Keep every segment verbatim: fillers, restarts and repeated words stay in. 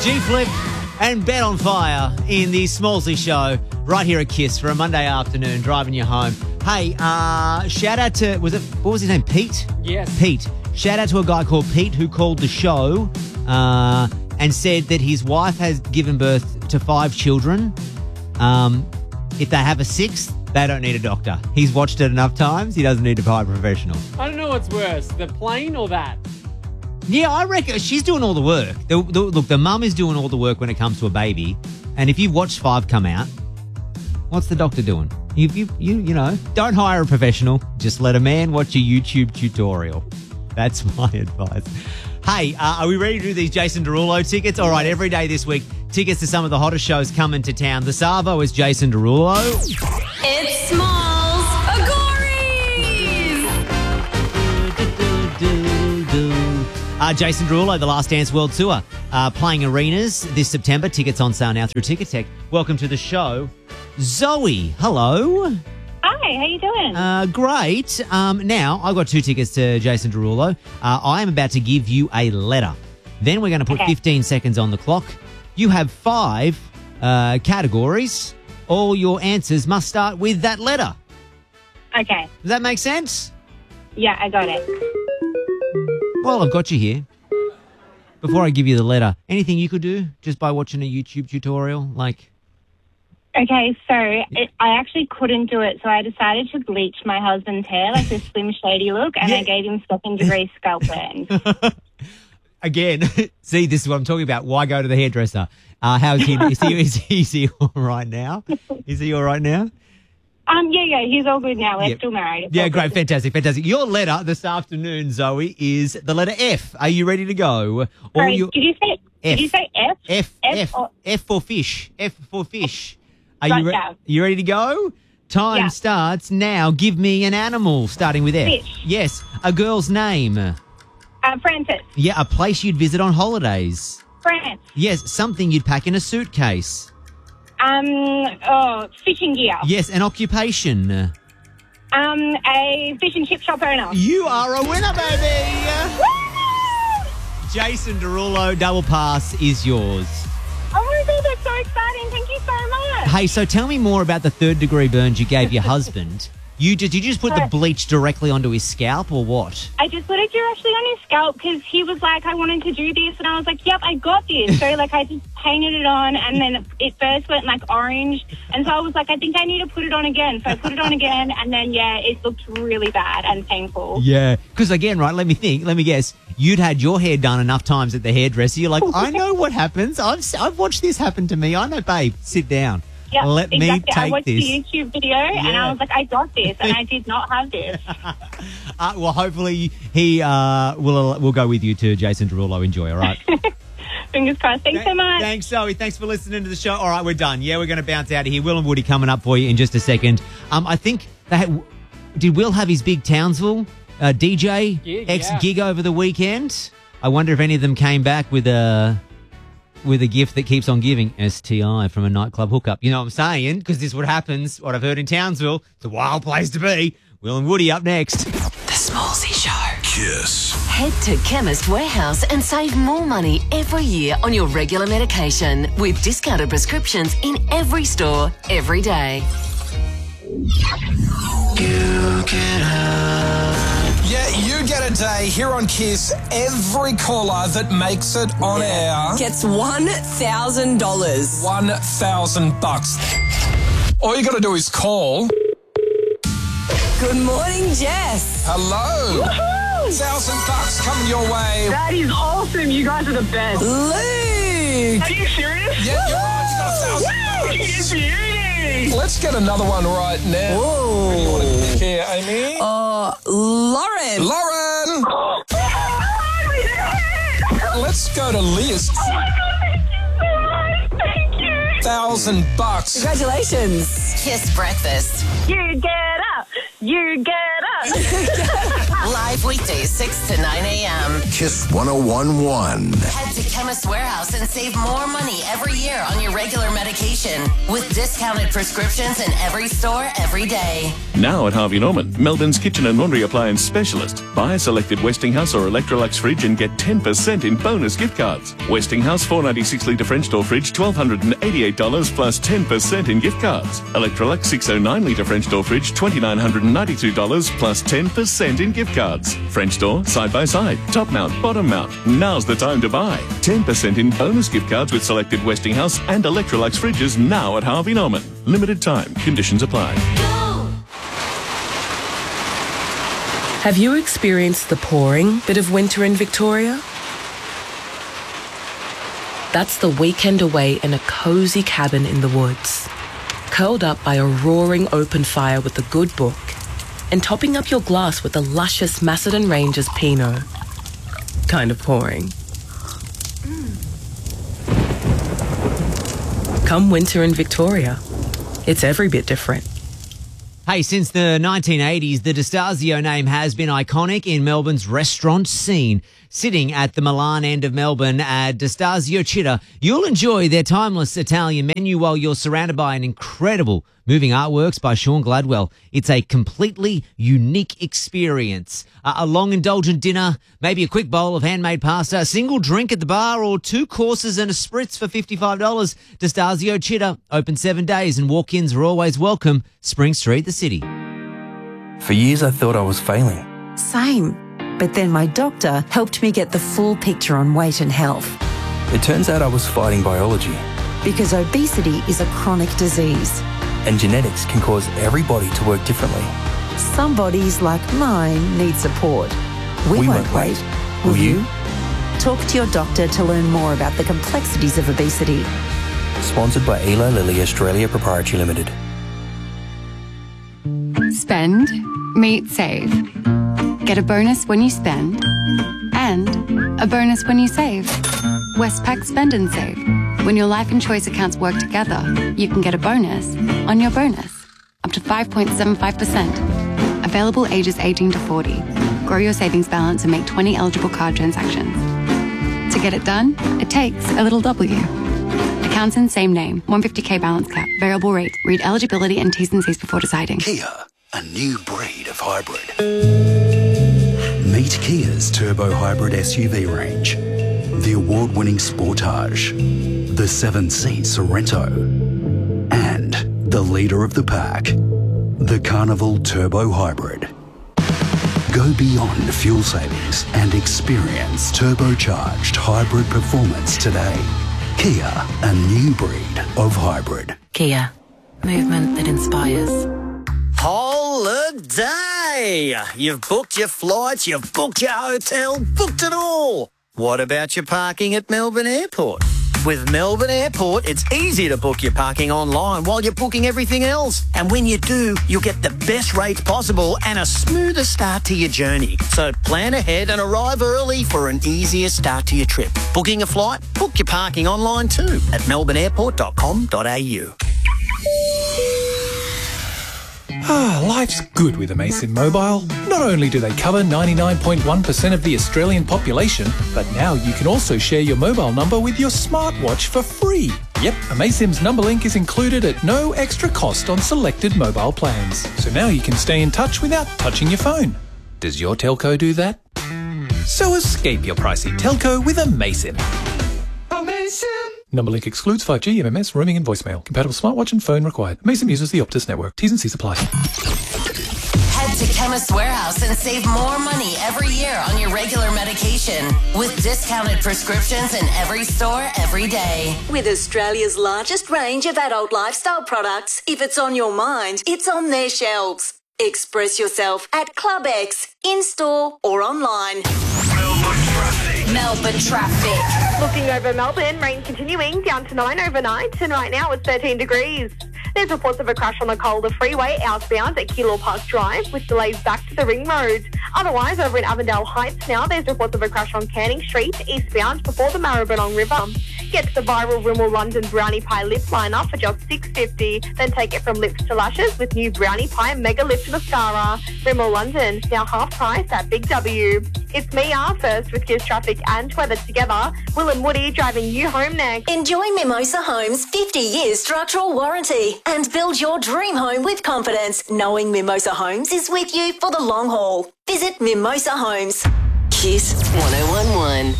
G-Flip and Bet on Fire in the Smallsy Show right here at Kiss for a Monday afternoon, driving you home. Hey, uh, shout out to, was it, what was his name, Pete? Yes. Pete. Shout out to a guy called Pete who called the show uh, and said that his wife has given birth to five children. Um, if they have a sixth, they don't need a doctor. He's watched it enough times, he doesn't need to hire a professional. I don't know what's worse, the plane or that? Yeah, I reckon she's doing all the work. The, the, look, the mum is doing all the work when it comes to a baby. And if you've watched five come out, what's the doctor doing? You, you, you, you know, don't hire a professional. Just let a man watch a YouTube tutorial. That's my advice. Hey, uh, are we ready to do these Jason Derulo tickets? All right, every day this week, tickets to some of the hottest shows coming to town. The Savo is Jason Derulo. It's Smalls Agories! Uh, Jason Derulo, the Last Dance World Tour, uh, playing arenas this September. Tickets on sale now through Ticketek. Welcome to the show. Zoe, hello. Hi, how you doing? Uh, great. Um, now, I've got two tickets to Jason Derulo. Uh, I am about to give you a letter. Then we're going to put Okay. fifteen seconds on the clock. You have five uh, categories. All your answers must start with that letter. Okay. Does that make sense? Yeah, I got it. Well, I've got you here. Before I give you the letter, anything you could do just by watching a YouTube tutorial? Like, Okay, so it, I actually couldn't do it, so I decided to bleach my husband's hair, like this Slim Shady look, and Yeah. I gave him second-degree scalp burns. again, see, this is what I'm talking about. Why go to the hairdresser? Uh, how is he? Is he, is he, is he all right now? Is he all right now? Um, yeah, yeah, he's all good now. We're Yep. still married. It's Yeah, all great. good. Fantastic. Fantastic. Your letter this afternoon, Zoe, is the letter F. Are you ready to go? All Sorry, your- did you say F. Did you say F? F, F F, or- F for fish. F for fish. Are you, re- Gotcha. you ready to go? Time Yeah. starts now. Give me an animal starting with F. Fish. Yes. A girl's name. Uh, Francis. Yeah, a place you'd visit on holidays. France. Yes, something you'd pack in a suitcase. Um, oh, fishing gear. Yes, an occupation. Um, a fish and chip shop owner. You are a winner, baby! Jason Derulo, double pass is yours. Oh my God, that's so exciting. Thank you so much. Hey, so tell me more about the third degree burns you gave your husband. You did, did you just put the Right. bleach directly onto his scalp or what? I just put it directly on his scalp because he was like, I wanted to do this. And I was like, yep, I got this. So, like, I just painted it on and then it first went, like, orange. And so I was like, I think I need to put it on again. So I put it on again and then, yeah, it looked really bad and painful. Yeah. Because again, right, let me think, let me guess. You'd had your hair done enough times at the hairdresser. You're like, I know what happens. I've, s- I've watched this happen to me. I know, babe, sit down. Yep, Let exactly. me I take watched this. the YouTube video and Yeah. I was like, I got this. And I did not have this. Uh, well, hopefully he uh, will will go with you to Jason Derulo. Enjoy, all right? Fingers crossed. Thanks so much. Thanks, Zoe. Thanks for listening to the show. All right, we're done. Yeah, we're going to bounce out of here. Will and Woody coming up for you in just a second. Um, I think they had, did Will have his big Townsville uh, D J Gig, X yeah. gig over the weekend? I wonder if any of them came back with a with a gift that keeps on giving. S T I from a nightclub hookup. You know what I'm saying? Because this is what happens. What I've heard in Townsville. It's a wild place to be. Will and Woody up next. The Smallsy Show. Kiss. Head to Chemist Warehouse and save more money every year on your regular medication with discounted prescriptions in every store, every day. Yeah, you get a day here on Kiss. Every caller that makes it on air, Gets one thousand dollars. one thousand bucks. All you got to do is call. Good morning, Jess. Hello. Thousand bucks coming your way. That is awesome. You guys are the best. Luke. Are you serious? Yeah, you're right. You got a thousand It's bucks. beauty. Let's get another one right now. What do you want to pick here, Amy? Uh, Lauren. Lauren. Oh, we did it. Let's go to Liz. Oh my God, thank you so much. Thank you. Thousand bucks. Congratulations. Kiss Breakfast. You get up. You get up. Live weekdays six to nine a.m. Kiss one oh one point one. Head to Chemist Warehouse and save more money every year on your regular medication with discounted prescriptions in every store every day. Now at Harvey Norman, Melbourne's kitchen and laundry appliance specialist. Buy a selected Westinghouse or Electrolux fridge and get ten percent in bonus gift cards. Westinghouse four ninety-six litre French door fridge, one thousand two hundred eighty-eight dollars plus ten percent in gift cards. Electrolux six oh nine litre French door fridge, two thousand nine hundred ninety-two dollars plus ten percent in gift cards. French door, side by side, top mount, bottom mount. Now's the time to buy. ten percent in bonus gift cards with selected Westinghouse and Electrolux fridges now at Harvey Norman. Limited time. Conditions apply. Have you experienced the pouring bit of winter in Victoria? That's the weekend away in a cozy cabin in the woods, curled up by a roaring open fire with a good book, and topping up your glass with the luscious Macedon Rangers Pinot. Kind of pouring. Come winter in Victoria, it's every bit different. Hey, since the nineteen eighties, the Destasio name has been iconic in Melbourne's restaurant scene. Sitting at the Milan end of Melbourne at Destasio Città, you'll enjoy their timeless Italian menu while you're surrounded by an incredible moving artworks by Sean Gladwell. It's a completely unique experience. Uh, a long indulgent dinner, maybe a quick bowl of handmade pasta, a single drink at the bar, or two courses and a spritz for fifty-five dollars. Destasio Città, open seven days and walk-ins are always welcome. Spring Street, the city. For years I thought I was failing. Same. But then my doctor helped me get the full picture on weight and health. It turns out I was fighting biology. Because obesity is a chronic disease. And genetics can cause every body to work differently. Some bodies, like mine, need support. We, we won't, won't wait. wait. Will, Will you? you? Talk to your doctor to learn more about the complexities of obesity. Sponsored by Eli Lilly Australia Proprietary Limited. Spend, meet, save. Get a bonus when you spend and a bonus when you save. Westpac Spend and Save. When your life and choice accounts work together, you can get a bonus on your bonus. Up to five point seven five percent. Available ages eighteen to forty. Grow your savings balance and make twenty eligible card transactions. To get it done, it takes a little W. Accounts in same name. one hundred fifty K balance cap. Variable rate. Read eligibility and T's and C's before deciding. Kia, a new breed of hybrid. Meet Kia's turbo hybrid S U V range. The award-winning Sportage, the seven-seat Sorento, and the leader of the pack, the Carnival Turbo Hybrid. Go beyond fuel savings and experience turbocharged hybrid performance today. Kia, a new breed of hybrid. Kia, movement that inspires. Holiday! You've booked your flights, you've booked your hotel, booked it all. What about your parking at Melbourne Airport? With Melbourne Airport, it's easy to book your parking online while you're booking everything else. And when you do, you'll get the best rates possible and a smoother start to your journey. So plan ahead and arrive early for an easier start to your trip. Booking a flight? Book your parking online too at melbourne airport dot com dot a u. Ah, life's good with Amazon Mobile. Not only do they cover ninety-nine point one percent of the Australian population, but now you can also share your mobile number with your smartwatch for free. Yep, Amazon's number link is included at no extra cost on selected mobile plans. So now you can stay in touch without touching your phone. Does your telco do that? So escape your pricey telco with Amazon. Amazon! Number link excludes five G, M M S, roaming and voicemail. Compatible smartwatch and phone required. Amazon uses the Optus network. T's and C's apply. Head to Chemist Warehouse and save more money every year on your regular medication with discounted prescriptions in every store every day. With Australia's largest range of adult lifestyle products, if it's on your mind, it's on their shelves. Express yourself at Club X, in-store or online. Melbourne traffic. Looking over Melbourne, rain continuing down to nine overnight, and right now it's thirteen degrees. There's reports of a crash on the Calder Freeway outbound at Keilor Park Drive with delays back to the Ring Road. Otherwise, over in Avondale Heights now, there's reports of a crash on Canning Street eastbound before the Maribyrnong River. Get the viral Rimmel London Brownie Pie Lip Liner for just six dollars fifty. Then take it from lips to lashes with new Brownie Pie Mega Lift Mascara. Rimmel London, now half price at Big W. It's me, R, first with Kiss Traffic and weather together. Will and Woody driving you home next. Enjoy Mimosa Homes' fifty year structural warranty and build your dream home with confidence, knowing Mimosa Homes is with you for the long haul. Visit Mimosa Homes. Kiss one oh one one.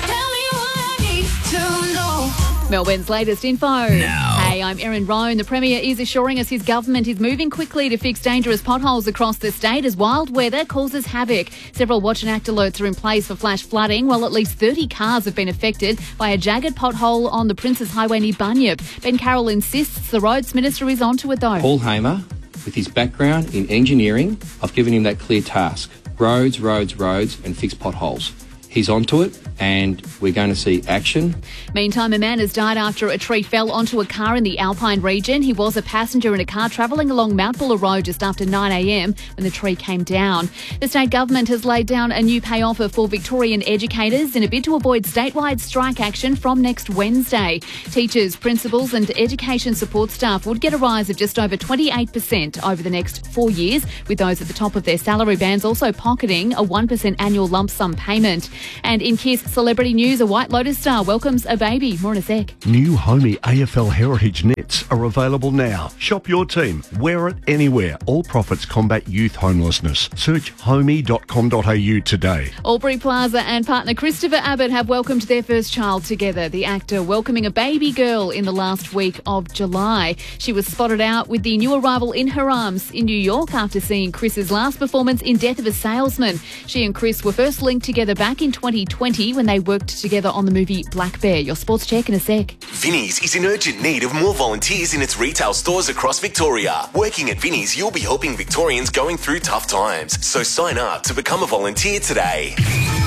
Melbourne's latest info. Now. Hey, I'm Erin Roan. The Premier is assuring us his government is moving quickly to fix dangerous potholes across the state as wild weather causes havoc. Several watch and act alerts are in place for flash flooding, while at least thirty cars have been affected by a jagged pothole on the Princes Highway near Bunyip. Ben Carroll insists the roads minister is onto it though. Paul Hamer, with his background in engineering, I've given him that clear task. Roads, roads, roads, and fix potholes. He's onto it, and we're going to see action. Meantime, a man has died after a tree fell onto a car in the Alpine region. He was a passenger in a car travelling along Mount Buller Road just after nine a m when the tree came down. The state government has laid down a new pay offer for Victorian educators in a bid to avoid statewide strike action from next Wednesday. Teachers, principals and education support staff would get a rise of just over twenty-eight percent over the next four years, with those at the top of their salary bands also pocketing a one percent annual lump sum payment. And in Kiss celebrity news, a White Lotus star welcomes a baby. More in a sec. New Homey A F L Heritage nets are available now. Shop your team. Wear it anywhere. All profits combat youth homelessness. Search homey dot com dot a u today. Albury Plaza and partner Christopher Abbott have welcomed their first child together. The actor welcoming a baby girl in the last week of July. She was spotted out with the new arrival in her arms in New York after seeing Chris's last performance in Death of a Salesman. She and Chris were first linked together back in twenty twenty when they worked together on the movie Black Bear. Your sports check in a sec. Vinnie's is in urgent need of more volunteers in its retail stores across Victoria. Working at Vinnie's, you'll be helping Victorians going through tough times. So sign up to become a volunteer today.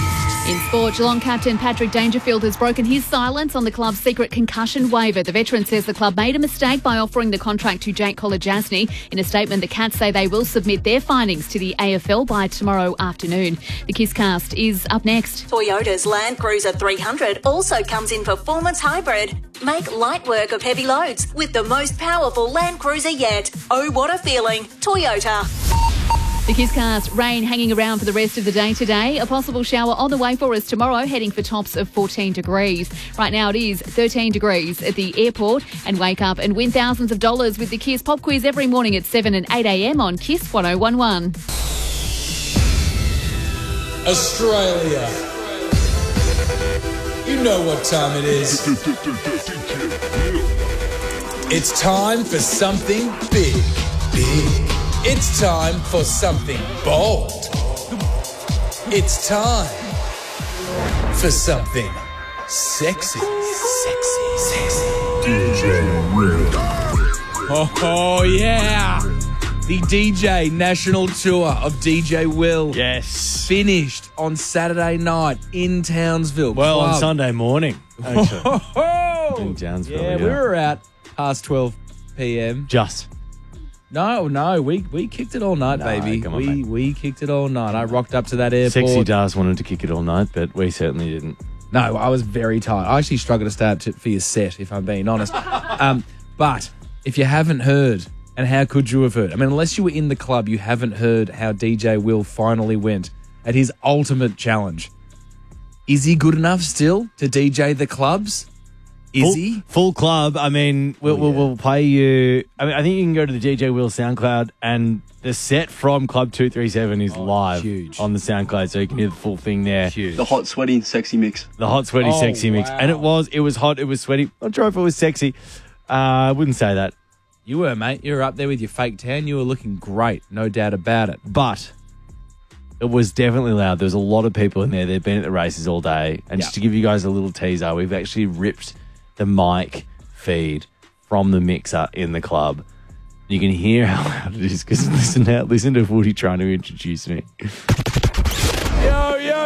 In sport, Geelong captain Patrick Dangerfield has broken his silence on the club's secret concussion waiver. The veteran says the club made a mistake by offering the contract to Jake Kolodjasny. In a statement, the Cats say they will submit their findings to the A F L by tomorrow afternoon. The Kisscast is up next. Toyota's Land Cruiser three hundred also comes in performance hybrid. Make light work of heavy loads with the most powerful Land Cruiser yet. Oh, what a feeling. Toyota. The Kisscast, rain hanging around for the rest of the day today. A possible shower on the way for us tomorrow, heading for tops of fourteen degrees. Right now it is thirteen degrees at the airport. And wake up and win thousands of dollars with the Kiss Pop Quiz every morning at seven and eight a m on Kiss one oh one one. Australia. You know what time it is. It's time for something big. Big. It's time for something bold. It's time for something sexy. Sexy, sexy. D J Will. Oh, oh, yeah. The D J National Tour of D J Will. Yes. Finished on Saturday night in Townsville. Well, Club. on Sunday morning, actually. Oh, in Townsville, yeah, yeah. we were out past twelve p m. Just. No, no, we we kicked it all night, No, baby. come on, we mate. we kicked it all night. I rocked up to that airport. Sexy Dars wanted to kick it all night, but we certainly didn't. No, I was very tired. I actually struggled to stay up to, for your set, if I'm being honest. um, but if you haven't heard, and how could you have heard? I mean, unless you were in the club, you haven't heard how D J Will finally went at his ultimate challenge. Is he good enough still to D J the clubs? Is full, he? Full club. I mean, we'll, Oh, yeah. we'll, we'll play you. I mean, I think you can go to the D J Will SoundCloud, and the set from Club two thirty-seven is live huge. on the SoundCloud, so you can hear the full thing there. Huge. The hot, sweaty, sexy mix. The hot, sweaty, Oh, sexy mix. wow. And it was, it was hot, it was sweaty. Not sure if it was sexy. Uh, I wouldn't say that. You were, mate. You were up there with your fake tan. You were looking great, no doubt about it. But it was definitely loud. There was a lot of people in there. They've been at the races all day. And just to give you guys a little teaser, we've actually ripped the mic feed from the mixer in the club. You can hear how loud it is because listen, now, listen to Woody trying to introduce me. Yo, yo,